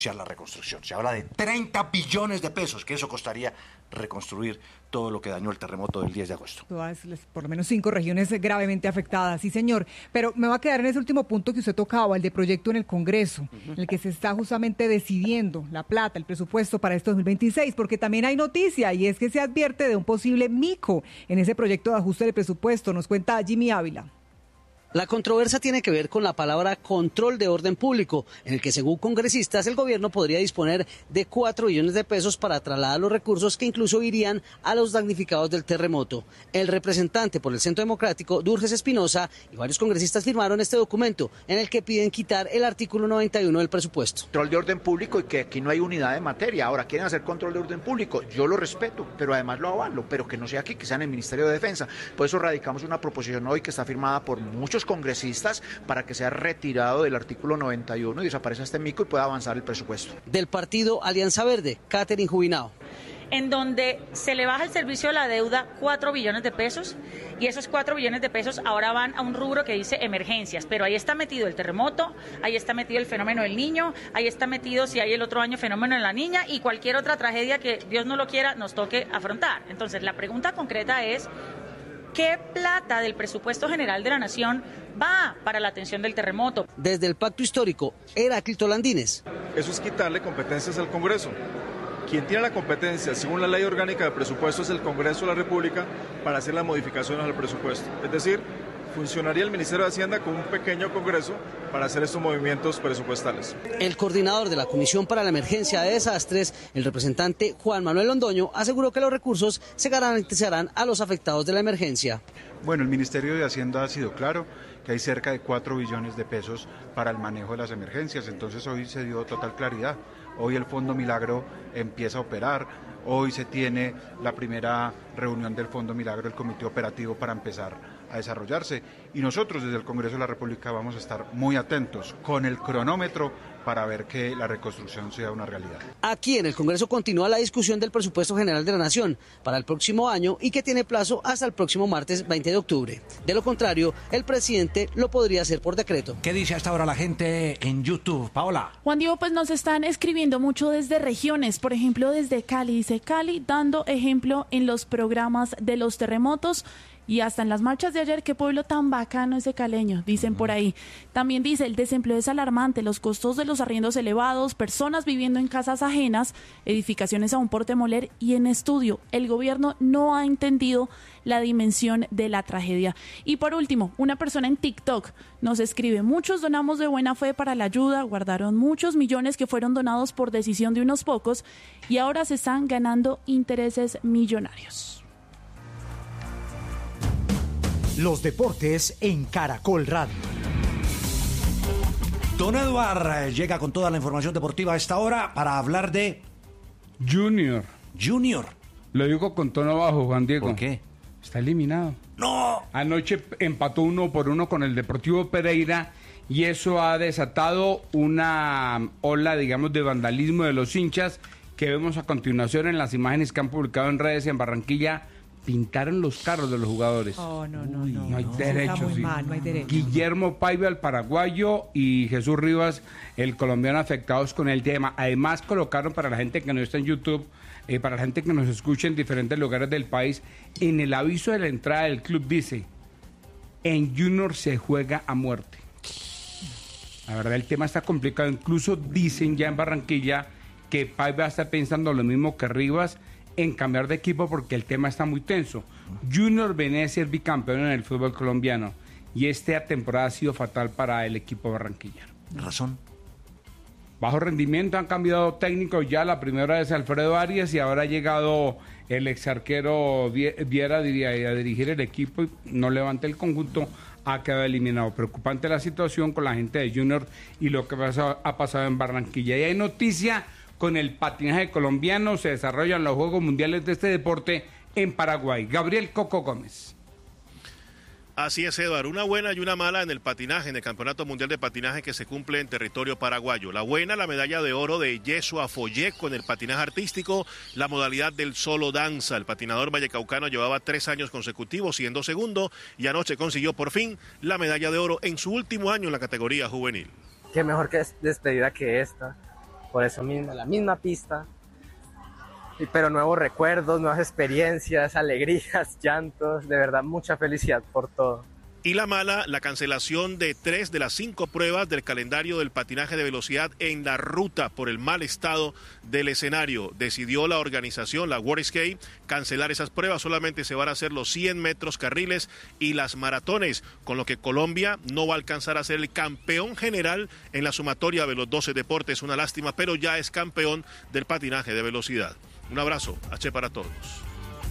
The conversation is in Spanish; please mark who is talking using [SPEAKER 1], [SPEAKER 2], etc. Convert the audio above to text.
[SPEAKER 1] la reconstrucción. Se habla de 30 billones de pesos, que eso costaría reconstruir todo lo que dañó el terremoto del 10 de agosto.
[SPEAKER 2] Todas, por lo menos 5 regiones gravemente afectadas, sí señor. Pero me va a quedar en ese último punto que usted tocaba, el de proyecto en el Congreso, en el que se está justamente decidiendo la plata, el presupuesto para este 2026, porque también hay noticia y es que se advierte de un posible mico en ese proyecto de ajuste del presupuesto. Nos cuenta Jimmy Ávila.
[SPEAKER 3] La controversia tiene que ver con la palabra control de orden público, en el que según congresistas el gobierno podría disponer de 4 billones de pesos para trasladar los recursos que incluso irían a los damnificados del terremoto. El representante por el Centro Democrático, Durges Espinosa, y varios congresistas firmaron este documento en el que piden quitar el artículo 91 del presupuesto.
[SPEAKER 4] Control de orden público y que aquí no hay unidad de materia. Ahora quieren hacer control de orden público, yo lo respeto, pero además lo avalo, pero que no sea aquí, que sea en el Ministerio de Defensa. Por eso radicamos una proposición hoy que está firmada por muchos congresistas para que sea retirado del artículo 91 y desaparezca este mico y pueda avanzar el presupuesto.
[SPEAKER 3] Del partido Alianza Verde, Catherine Jubinao.
[SPEAKER 5] En donde se le baja el servicio de la deuda 4 billones de pesos y esos 4 billones de pesos ahora van a un rubro que dice emergencias, pero ahí está metido el terremoto, ahí está metido el fenómeno del niño, ahí está metido si hay el otro año fenómeno de la niña y cualquier otra tragedia que Dios no lo quiera nos toque afrontar. Entonces la pregunta concreta es: ¿qué plata del presupuesto general de la Nación va para la atención del terremoto?
[SPEAKER 3] Desde el Pacto Histórico, Heráclito Landines.
[SPEAKER 6] Eso es quitarle competencias al Congreso. Quien tiene la competencia, según la Ley Orgánica de Presupuesto, es el Congreso de la República para hacer las modificaciones al presupuesto. Es decir, funcionaría el Ministerio de Hacienda con un pequeño Congreso para hacer estos movimientos presupuestales.
[SPEAKER 3] El coordinador de la Comisión para la Emergencia de Desastres, el representante Juan Manuel Londoño, aseguró que los recursos se garantizarán a los afectados de la emergencia.
[SPEAKER 7] Bueno, el Ministerio de Hacienda ha sido claro que hay cerca de 4 billones de pesos para el manejo de las emergencias, entonces hoy se dio total claridad. Hoy el Fondo Milagro empieza a operar, hoy se tiene la primera reunión del Fondo Milagro, el comité operativo para empezar a desarrollarse y nosotros desde el Congreso de la República vamos a estar muy atentos con el cronómetro para ver que la reconstrucción sea una realidad.
[SPEAKER 3] Aquí en el Congreso continúa la discusión del presupuesto general de la Nación para el próximo año y que tiene plazo hasta el próximo martes 20 de octubre. De lo contrario, el presidente lo podría hacer por decreto.
[SPEAKER 1] ¿Qué dice hasta ahora la gente en YouTube? Paola.
[SPEAKER 8] Juan Diego, pues nos están escribiendo mucho desde regiones, por ejemplo desde Cali. Dice Cali dando ejemplo en los programas de los terremotos y hasta en las marchas de ayer. Qué pueblo tan bacano ese caleño, dicen por ahí. También dice, el desempleo es alarmante, los costos de los arriendos elevados, personas viviendo en casas ajenas, edificaciones aún por demoler y en estudio. El gobierno no ha entendido la dimensión de la tragedia. Y por último, una persona en TikTok nos escribe: muchos donamos de buena fe para la ayuda, guardaron muchos millones que fueron donados por decisión de unos pocos y ahora se están ganando intereses millonarios.
[SPEAKER 9] Los deportes en Caracol Radio.
[SPEAKER 1] Don Eduard llega con toda la información deportiva a esta hora para hablar de
[SPEAKER 10] Junior. Lo digo con tono bajo, Juan Diego.
[SPEAKER 1] ¿Por qué?
[SPEAKER 10] Está eliminado.
[SPEAKER 1] ¡No!
[SPEAKER 10] Anoche empató 1-1 con el Deportivo Pereira y eso ha desatado una ola, digamos, de vandalismo de los hinchas que vemos a continuación en las imágenes que han publicado en redes en Barranquilla. Pintaron los carros de los jugadores.
[SPEAKER 2] No
[SPEAKER 10] hay derecho.
[SPEAKER 2] Está muy mal, no hay derecho.
[SPEAKER 10] Guillermo Paiva, el paraguayo, y Jesús Rivas, el colombiano, afectados con el tema. Además, colocaron, para la gente que no está en YouTube, para la gente que nos escucha en diferentes lugares del país, en el aviso de la entrada del club dice: en Junior se juega a muerte. La verdad, el tema está complicado. Incluso dicen ya en Barranquilla que Paiva está pensando lo mismo que Rivas en cambiar de equipo porque el tema está muy tenso. Junior venía a ser bicampeón en el fútbol colombiano y esta temporada ha sido fatal para el equipo barranquillero.
[SPEAKER 1] ¿Razón?
[SPEAKER 10] Bajo rendimiento, han cambiado técnico ya. La primera es Alfredo Arias y ahora ha llegado el ex arquero Viera a dirigir el equipo y no levanta el conjunto, ha quedado eliminado. Preocupante la situación con la gente de Junior y lo que ha pasado en Barranquilla. Y hay noticia con el patinaje colombiano, se desarrollan los Juegos Mundiales de este deporte en Paraguay. Gabriel Coco Gómez.
[SPEAKER 11] Así es, Eduardo, una buena y una mala en el patinaje, en el Campeonato Mundial de Patinaje que se cumple en territorio paraguayo. La buena, la medalla de oro de Yeshua Folleco en el patinaje artístico, la modalidad del solo danza. El patinador vallecaucano llevaba 3 años consecutivos siendo segundo y anoche consiguió por fin la medalla de oro en su último año en la categoría juvenil.
[SPEAKER 12] Qué mejor que despedida que esta. por eso mismo, la misma pista, pero nuevos recuerdos, nuevas experiencias, alegrías, llantos, de verdad mucha felicidad por todo.
[SPEAKER 11] Y la mala, la cancelación de 3 de las 5 pruebas del calendario del patinaje de velocidad en la ruta por el mal estado del escenario. Decidió la organización, la World Skate, cancelar esas pruebas. Solamente se van a hacer los 100 metros carriles y las maratones, con lo que Colombia no va a alcanzar a ser el campeón general en la sumatoria de los 12 deportes. Una lástima, pero ya es campeón del patinaje de velocidad. Un abrazo, H para todos.